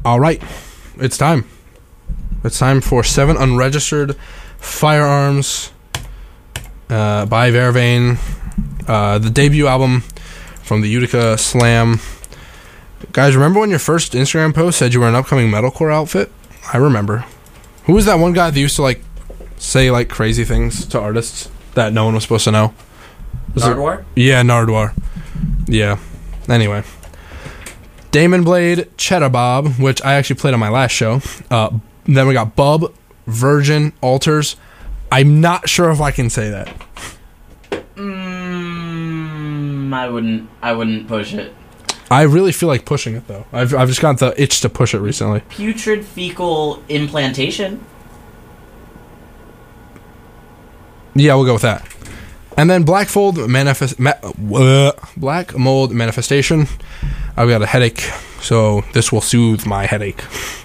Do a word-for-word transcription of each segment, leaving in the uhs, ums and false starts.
All right, it's time. It's time for seven unregistered firearms uh, by Vervain, uh, the debut album from the Utica Slam. Guys, remember when your first Instagram post said you were an upcoming metalcore outfit? I remember. Who was that one guy that used to like say like crazy things to artists that no one was supposed to know? Was Nardwar? It? Yeah, Nardwar. Yeah. Anyway. Damon Blade, Cheddar Bob, which I actually played on my last show. Uh, then we got Bub, Virgin, Alters. I'm not sure if I can say that. Mm, I wouldn't. I wouldn't push it. I really feel like pushing it though. I've I've just got the itch to push it recently. Putrid fecal implantation. Yeah, we'll go with that. And then Black Fold manifest ma- uh, Black Mold Manifestation. I've got a headache, so this will soothe my headache.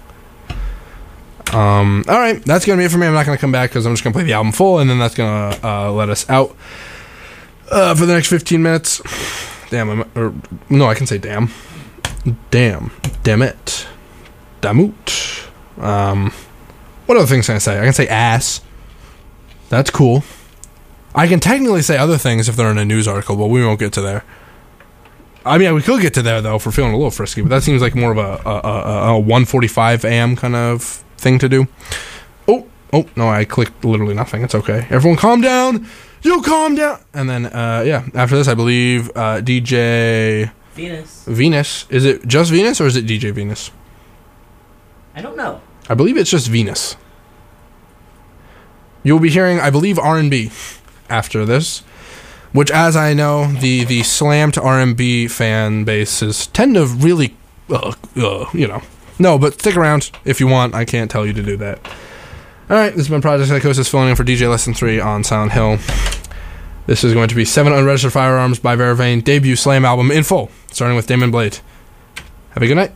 Um, all right, that's gonna be it for me. I'm not gonna come back because I'm just gonna play the album full, and then that's gonna uh, let us out uh, for the next fifteen minutes. Damn, I'm, or no, I can say damn, damn, damn it, damoot. Um, what other things can I say? I can say ass. That's cool. I can technically say other things if they're in a news article, but we won't get to there. I mean, we could get to there, though, if we're feeling a little frisky, but that seems like more of a, a, a, a one forty-five a.m. kind of thing to do. Oh, oh, no, I clicked literally nothing. It's okay. Everyone calm down. You calm down. And then, uh, yeah, after this, I believe uh, D J... Venus. Venus. Is it just Venus, or is it D J Venus? I don't know. I believe it's just Venus. You'll be hearing, I believe, R and B after this. Which, as I know, the, the slam to R and B fan bases tend to really, uh, uh, you know. No, but stick around if you want. I can't tell you to do that. All right, this has been Project Psychosis filling in for D J Lesson three on Silent Hill. This is going to be Seven Unregistered Firearms by Vervain, debut slam album in full, starting with Damon Blade. Have a good night.